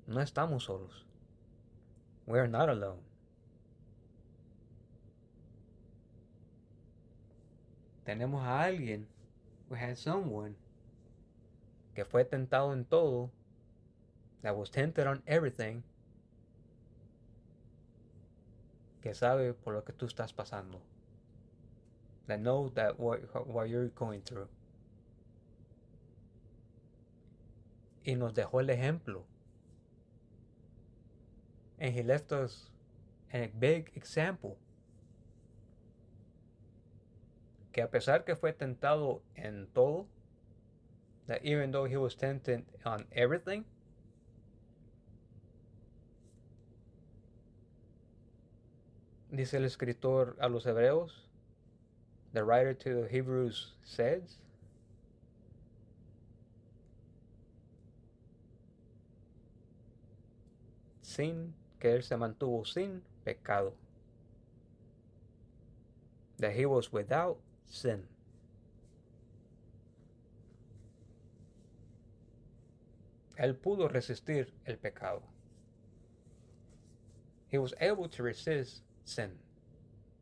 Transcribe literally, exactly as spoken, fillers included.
No estamos solos. We are not alone. Tenemos a alguien. We had someone que fue tentado en todo, that was tempted on everything, que sabe por lo que tú estás pasando, that knows that what, what you're going through. Y nos dejó el ejemplo. And he left us a big example. Que a pesar que fue tentado en todo, that even though he was tempted on everything, dice el escritor a los hebreos, the writer to the Hebrews says, sin que él se mantuvo sin pecado, that he was without sin. Él pudo resistir el pecado. He was able to resist sin.